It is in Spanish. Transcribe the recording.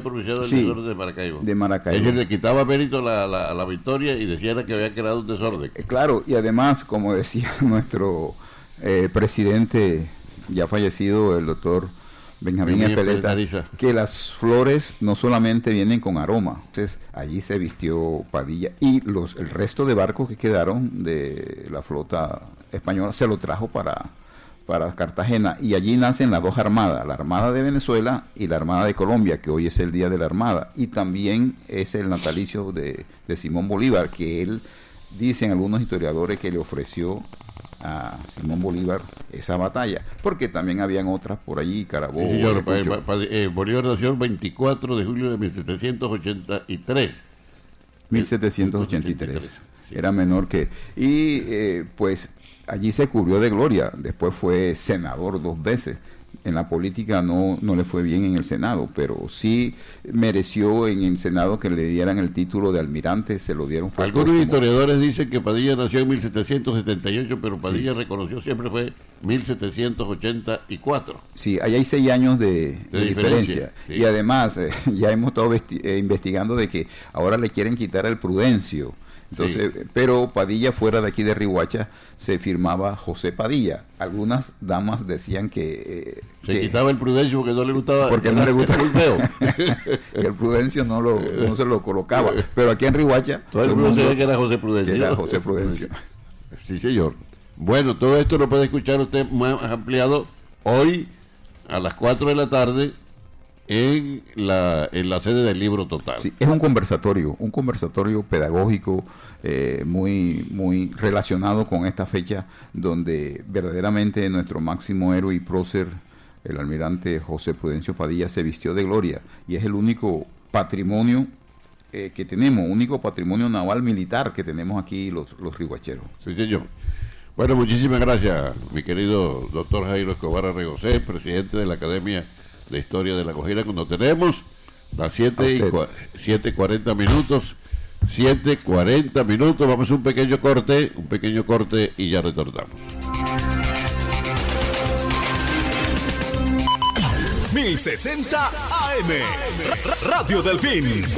pronunciado el Sí, desorden de Maracaibo. de Maracaibo. Es decir, le quitaba mérito a la victoria y decía que había creado un desorden. Claro, y además, como decía nuestro presidente ya fallecido, el doctor Benjamín Espeleta, que las flores no solamente vienen con aroma. Entonces, allí se vistió Padilla y el resto de barcos que quedaron de la flota española se lo trajo para Cartagena, y allí nacen las dos armadas, la Armada de Venezuela y la Armada de Colombia, que hoy es el Día de la Armada, y también es el natalicio de Simón Bolívar, que él, dicen algunos historiadores, que le ofreció a Simón Bolívar esa batalla, porque también habían otras por allí, Carabobo. Sí, señor, Bolívar nació el 24 de julio de 1783. 1783. Era menor que... Y pues allí se cubrió de gloria. Después fue senador 2 veces. En la política no le fue bien en el Senado, pero sí mereció en el Senado que le dieran el título de almirante. Se lo dieron. Algunos historiadores dicen que Padilla nació en 1778, pero Padilla reconoció siempre fue 1784. Sí, ahí hay 6 años de diferencia. Sí. Y además, ya hemos estado investigando de que ahora le quieren quitar el Prudencio. Entonces, sí. Pero Padilla, fuera de aquí de Riohacha, se firmaba José Padilla. Algunas damas decían que se quitaba el Prudencio porque no le gustaba. Porque no le gustaba el feo. El Prudencio no se lo colocaba. Pero aquí en Riohacha todo el mundo sabía que era José Prudencio. Era José Prudencio. Sí, señor. Bueno, todo esto lo puede escuchar usted más ampliado hoy a las 4 de la tarde en la sede del Libro Total. Sí, es un conversatorio pedagógico muy relacionado con esta fecha, donde verdaderamente nuestro máximo héroe y prócer, el almirante José Prudencio Padilla, se vistió de gloria, y es el único patrimonio que tenemos, único patrimonio naval militar que tenemos aquí los riohacheros. Sí, señor. Bueno, muchísimas gracias, mi querido doctor Jairo Escobar Arregocé, presidente de la Academia de Historia de la Guajira, cuando tenemos las 7:40 minutos. 7:40 minutos, vamos a un pequeño corte y ya retornamos. 1060 AM, Radio Delfín.